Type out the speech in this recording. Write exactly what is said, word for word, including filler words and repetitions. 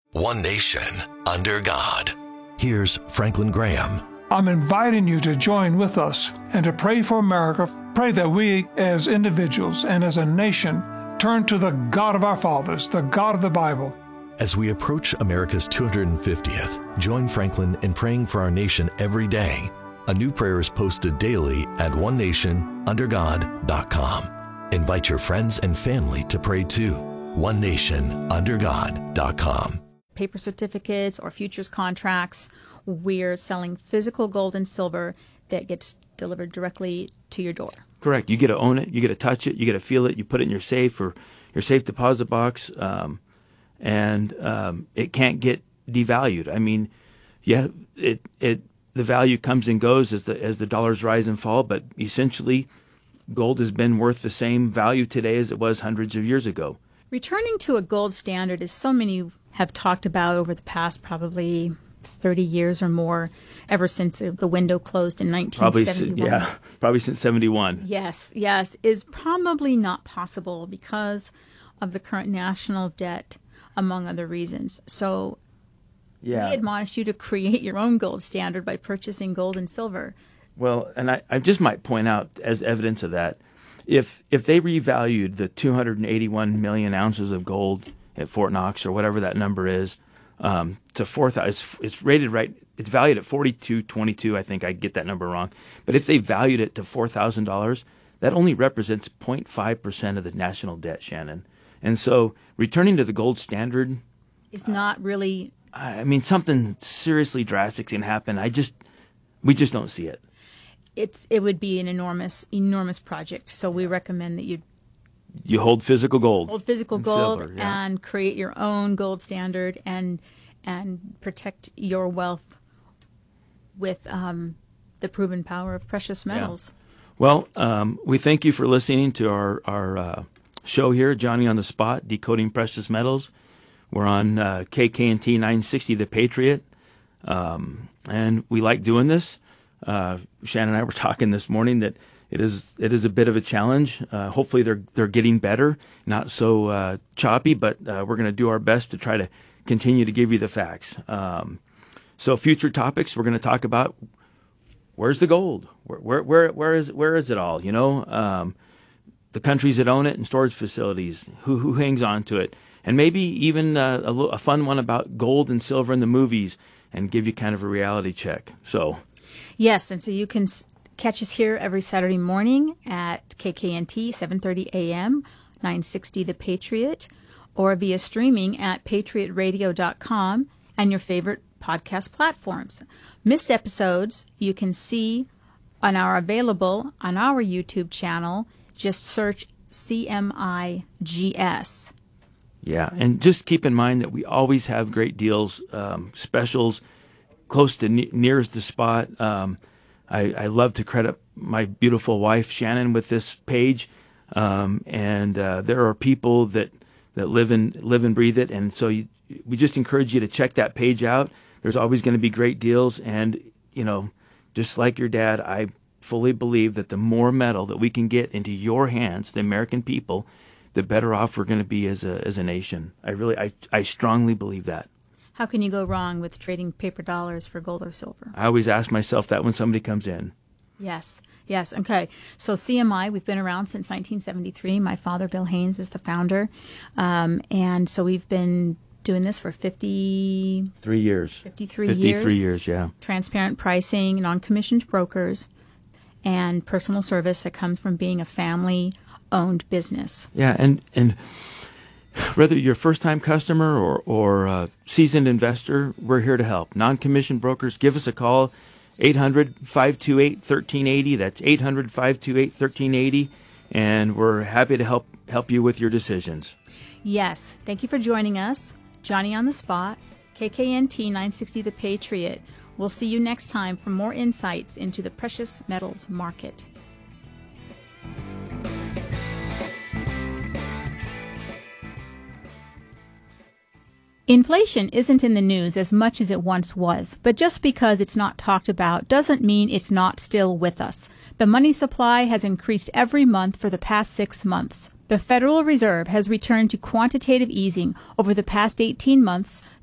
One nation, under God. Here's Franklin Graham. I'm inviting you to join with us and to pray for America. Pray that we, as individuals and as a nation, turn to the God of our fathers, the God of the Bible. As we approach America's two hundred fiftieth, join Franklin in praying for our nation every day. A new prayer is posted daily at one nation under god dot com. Invite your friends and family to pray too. one nation under god dot com. Paper certificates or futures contracts. We're selling physical gold and silver that gets delivered directly to your door. Correct. You get to own it. You get to touch it. You get to feel it. You put it in your safe or your safe deposit box, um, and um, it can't get devalued. I mean, yeah, it it the value comes and goes as the as the dollars rise and fall, but essentially, gold has been worth the same value today as it was hundreds of years ago. Returning to a gold standard, as so many have talked about over the past probably thirty years or more, ever since the window closed in nineteen seventy-one. Probably, yeah, probably since seventy-one. Yes, yes, is probably not possible because of the current national debt, among other reasons. So yeah. we admonish you to create your own gold standard by purchasing gold and silver. Well, and I, I just might point out as evidence of that, if if they revalued the two hundred eighty-one million ounces of gold at Fort Knox or whatever that number is, um, to four thousand, it's, it's rated right. It's valued at forty-two twenty-two. I think I get that number wrong. But if they valued it to four thousand dollars, that only represents zero point five percent of the national debt, Shannon. And so, returning to the gold standard is not really. I mean, something seriously drastic can happen. I just, we just don't see it. It's it would be an enormous, enormous project. So we recommend that you. You hold physical gold. Hold physical gold silver, yeah. and create your own gold standard and and protect your wealth with um, the proven power of precious metals. Yeah. Well, um, we thank you for listening to our, our uh, show here, Johnny on the Spot, Decoding Precious Metals. We're on uh, K K N T nine sixty, The Patriot, um, and we like doing this. Uh, Shannon and I were talking this morning that It is it is a bit of a challenge. Uh, hopefully they're they're getting better, not so uh, choppy, but uh, we're going to do our best to try to continue to give you the facts. Um, so future topics, we're going to talk about where's the gold, where where where, where is where is it all? You know, um, the countries that own it and storage facilities, who who hangs on to it, and maybe even uh, a, a fun one about gold and silver in the movies, and give you kind of a reality check. So yes, and so you can. Catch us here every Saturday morning at K K N T, seven thirty a.m., nine sixty The Patriot, or via streaming at patriot radio dot com and your favorite podcast platforms. Missed episodes you can see and are available on our YouTube channel. Just search C M I G S. Yeah, and just keep in mind that we always have great deals, um, specials, close to ne- nearest the spot. Um, I, I love to credit my beautiful wife, Shannon, with this page. Um, and uh, there are people that, that live and live and breathe it. And so you, we just encourage you to check that page out. There's always going to be great deals. And, you know, just like your dad, I fully believe that the more metal that we can get into your hands, the American people, the better off we're going to be as a as a nation. I really, I, I strongly believe that. How can you go wrong with trading paper dollars for gold or silver? I always ask myself that when somebody comes in. Yes, yes. Okay. So C M I, we've been around since nineteen seventy-three. My father, Bill Haynes, is the founder. Um, and so we've been doing this for fifty... Three years. fifty-three, fifty-three years. fifty-three years, yeah. Transparent pricing, non-commissioned brokers, and personal service that comes from being a family-owned business. Yeah, and... and whether you're a first-time customer or, or a seasoned investor, we're here to help. Non-commissioned brokers, give us a call, eight hundred, five two eight, one three eight zero. That's eight hundred, five two eight, one three eight zero, and we're happy to help help you with your decisions. Yes. Thank you for joining us. Johnny on the Spot, K K N T nine sixty The Patriot. We'll see you next time for more insights into the precious metals market. Inflation isn't in the news as much as it once was, but just because it's not talked about doesn't mean it's not still with us. The money supply has increased every month for the past six months. The Federal Reserve has returned to quantitative easing over the past eighteen months,